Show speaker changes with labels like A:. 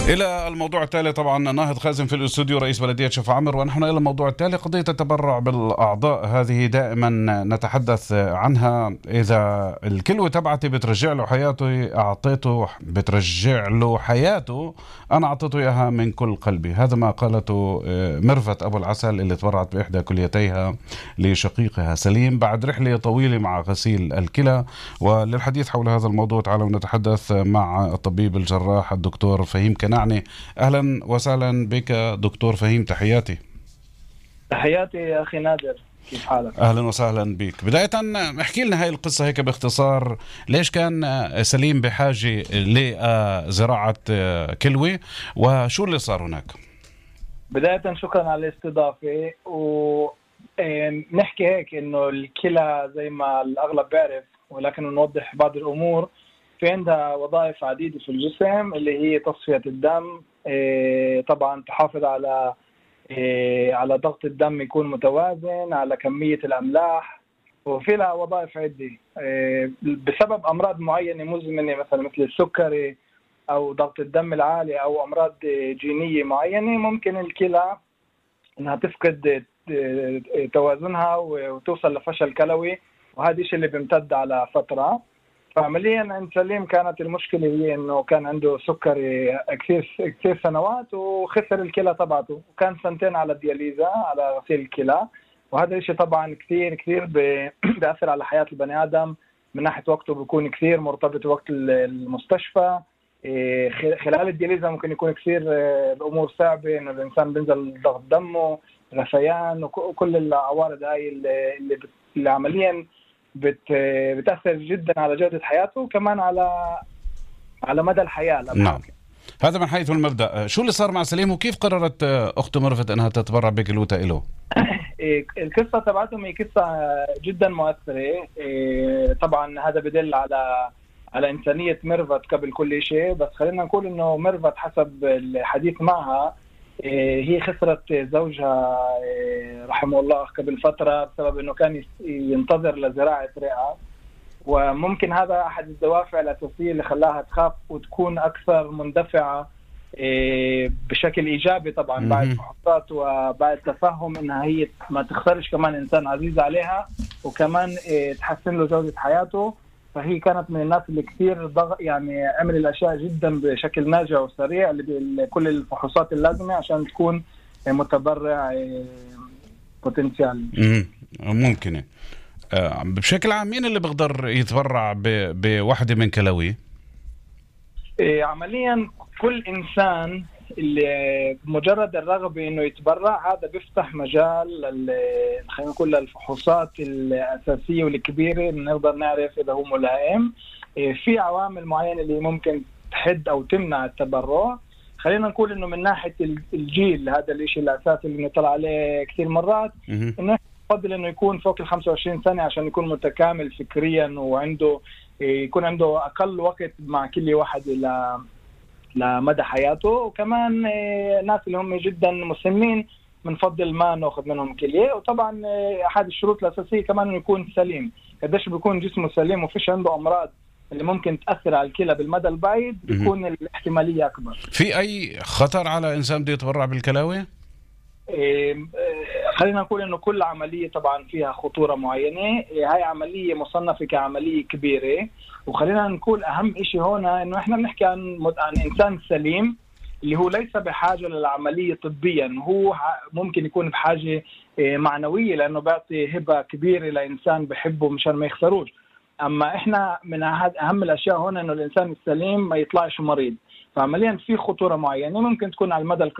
A: إلى الموضوع التالي. طبعا ناهض خازن في الاستوديو رئيس بلدية شف عامر، ونحن إلى الموضوع التالي قضية التبرع بالأعضاء. هذه دائما نتحدث عنها. إذا الكلوة تبعتي بترجع له حياته، أعطيته بترجع له حياته، أنا أعطيته إياها من كل قلبي. هذا ما قالته ميرفت أبو العسل اللي تبرعت بإحدى كليتيها لشقيقها سليم بعد رحلة طويلة مع غسيل الكلى. وللحديث حول هذا الموضوع تعالوا نتحدث مع الطبيب الجراح الدكتور فهيم كناعني. أهلا وسهلا بك دكتور فهيم، تحياتي.
B: تحياتي يا أخي نادر، كيف حالك؟
A: أهلا وسهلا بك. بداية احكي لنا هاي القصة هيك باختصار، ليش كان سليم بحاجة لزراعة كلوة وشو اللي صار هناك؟
B: بداية شكرا على الاستضافة. ونحكي هيك إنه الكلى زي ما الأغلب بيعرف، ولكن نوضح بعض الأمور. في عندها وظائف عديدة في الجسم اللي هي تصفية الدم، طبعا تحافظ على ضغط الدم يكون متوازن، على كمية الأملاح، وفي لها وظائف عدة. بسبب أمراض معينة مزمنة مثلا مثل السكري أو ضغط الدم العالي أو أمراض جينية معينة، ممكن الكلى إنها تفقد توازنها وتوصل لفشل كلوي، وهذا الشيء اللي بيمتد على فترة. فعمليا عند سليم كانت المشكلة هي إنه كان عنده سكري كثير سنوات، وخسر الكلى تبعته، وكان سنتين على الدياليزا، على غسيل الكلى. وهذا الشيء طبعا كثير بيأثر على حياة البني آدم، من ناحية وقته بيكون كثير مرتبط بوقت المستشفى. خلال الدياليزا ممكن يكون كثير الأمور صعبة، إنه الإنسان بينزل ضغط دمه، غثيان، وكل العوارض هاي اللي عمليا بتأثر جدا على جودة حياته، وكمان على مدى الحياة.
A: نعم، هذا من حيث المبدأ. شو اللي صار مع سليم وكيف قررت أخته ميرفت أنها تتبرع بكلوتها له؟
B: القصة تبعتهم هي قصة جدا مؤثرة. طبعا هذا بدل على إنسانية ميرفت قبل كل شيء. بس خلينا نقول إنه ميرفت حسب الحديث معها هي خسرت زوجها رحمه الله قبل فترة، بسبب إنه كان ينتظر لزراعة رئة. وممكن هذا أحد الدوافع الأساسية اللي خلاها تخاف وتكون أكثر مندفعة بشكل إيجابي، طبعا بعد فحوصات وبعد تفهم إنها هي ما تخسرش كمان إنسان عزيز عليها، وكمان تحسن له جودة حياته. فهي كانت من الناس اللي كثير يعني عمل الأشياء جدا بشكل ناجع وسريع، لكل الفحوصات اللازمة عشان تكون متبرع بوتنسيال.
A: ممكن. بشكل عام مين اللي بيقدر يتبرع بواحدة من كلاوي؟
B: عمليا كل إنسان اللي مجرد الرغبة إنه يتبرع، هذا بيفتح مجال خلينا نقول الفحوصات الأساسية والكبيرة، نقدر نعرف إذا هو ملائم. في عوامل معينة اللي ممكن تحد أو تمنع التبرع. خلينا نقول إنه من ناحية الجيل، هذا الإشي الأساسي اللي نطلع عليه كثير مرات، إنه يفضل إنه يكون فوق 25 سنة عشان يكون متكامل فكريا، وعنده يكون عنده أقل وقت مع كل واحد لمدى حياته. وكمان ناس اللي هم جدا مسنين بنفضل ما ناخذ منهم كلية. وطبعا أحد الشروط الأساسية كمان إنه يكون سليم. قديش بيكون جسمه سليم وفيش عنده أمراض اللي ممكن تأثر على الكلى بالمدى البعيد، بيكون الاحتمالية أكبر.
A: في أي خطر على إنسان بده يتبرع بالكلاوي؟
B: خلينا نقول إنه كل عملية طبعا فيها خطورة معينة. هاي عملية مصنفة كعملية كبيرة. وخلينا نقول أهم إشي هنا إنه إحنا بنحكي عن إنسان سليم اللي هو ليس بحاجة للعملية طبيا، هو ممكن يكون بحاجة معنوية، لأنه بيعطي هبة كبيرة لإنسان بحبه مشان ما يخسروش. أما إحنا من أهم الأشياء هنا إنه الإنسان السليم ما يطلعش مريض. فعمليا في خطورة معينة ممكن تكون على المدى